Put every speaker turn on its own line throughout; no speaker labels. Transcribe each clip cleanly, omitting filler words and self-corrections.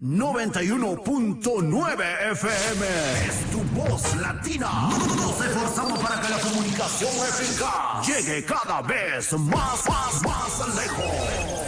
91.9 FM. Es tu voz latina. Nos esforzamos para que la comunicación eficaz llegue cada vez más lejos.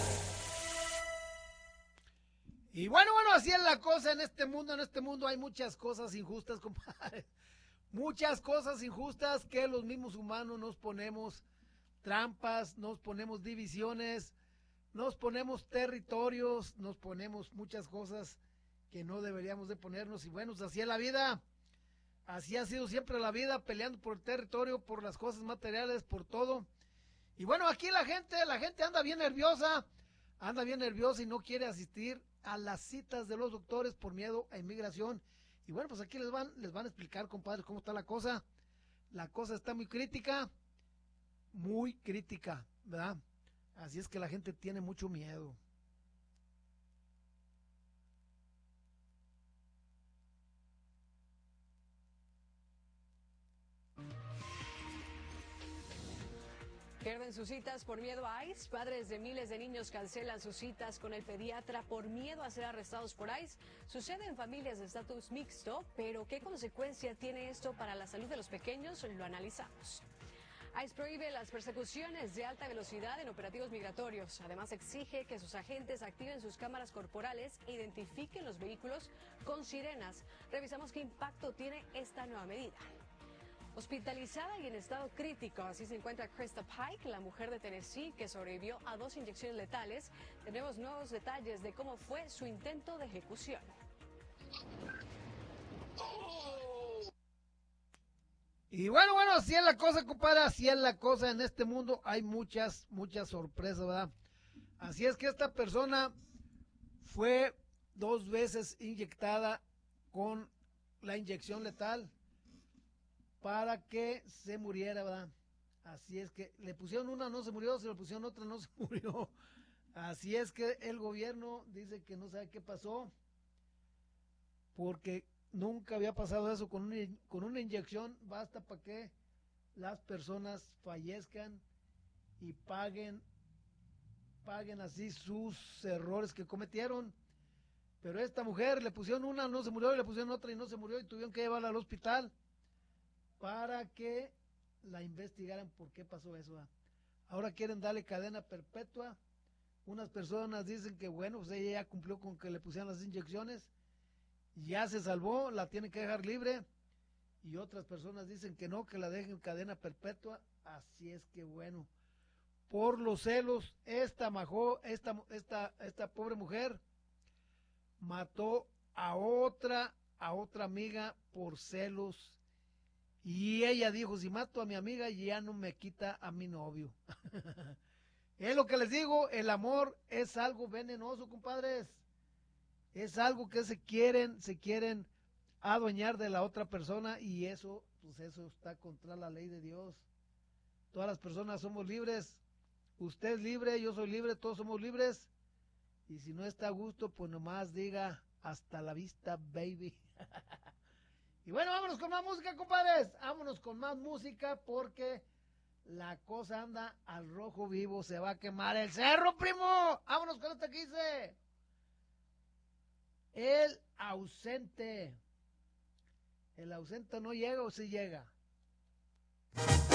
Y bueno, así es la cosa en este mundo. En este mundo hay muchas cosas injustas, compadre. Muchas cosas injustas que los mismos humanos nos ponemos trampas, nos ponemos divisiones, nos ponemos territorios, nos ponemos muchas cosas que no deberíamos de ponernos. Y bueno, así es la vida. Así ha sido siempre la vida, peleando por el territorio, por las cosas materiales, por todo. Y bueno, aquí la gente anda bien nerviosa y no quiere asistir a las citas de los doctores por miedo a inmigración. Y bueno, pues aquí les van a explicar, compadres, cómo está la cosa. La cosa está muy crítica, ¿verdad? Así es que la gente tiene mucho miedo.
Pierden sus citas por miedo a ICE. Padres de miles de niños cancelan sus citas con el pediatra por miedo a ser arrestados por ICE. Sucede en familias de estatus mixto, pero ¿qué consecuencia tiene esto para la salud de los pequeños? Lo analizamos. ICE prohíbe las persecuciones de alta velocidad en operativos migratorios. Además, exige que sus agentes activen sus cámaras corporales e identifiquen los vehículos con sirenas. Revisamos qué impacto tiene esta nueva medida. Hospitalizada y en estado crítico, así se encuentra Krista Pike, la mujer de Tennessee que sobrevivió a 2 inyecciones letales. Tenemos nuevos detalles de cómo fue su intento de ejecución.
Y bueno, así es la cosa, compadre, así es la cosa en este mundo. Hay muchas sorpresas, ¿verdad? Así es que esta persona fue 2 veces inyectada con la inyección letal para que se muriera, ¿verdad? Así es que le pusieron una, no se murió, se le pusieron otra, no se murió. Así es que el gobierno dice que no sabe qué pasó, porque nunca había pasado eso con una inyección. Basta para que las personas fallezcan y paguen así sus errores que cometieron. Pero a esta mujer le pusieron una, no se murió, y le pusieron otra y no se murió, y tuvieron que llevarla al hospital para que la investigaran por qué pasó eso. Ahora quieren darle cadena perpetua. Unas personas dicen que bueno, pues ella ya cumplió con que le pusieran las inyecciones, ya se salvó, la tienen que dejar libre. Y otras personas dicen que no, que la dejen cadena perpetua. Así es que bueno, por los celos, esta pobre mujer mató a otra amiga por celos. Y ella dijo, si mato a mi amiga, ya no me quita a mi novio. Es lo que les digo, el amor es algo venenoso, compadres. Es algo que se quieren adueñar de la otra persona, y eso, pues eso está contra la ley de Dios. Todas las personas somos libres. Usted es libre, yo soy libre, todos somos libres. Y si no está a gusto, pues nomás diga, hasta la vista, baby. Y bueno, vámonos con más música, compadres. Vámonos con más música porque la cosa anda al rojo vivo. Se va a quemar el cerro, primo. Vámonos con esta que dice: El ausente. ¿El ausente no llega o sí llega?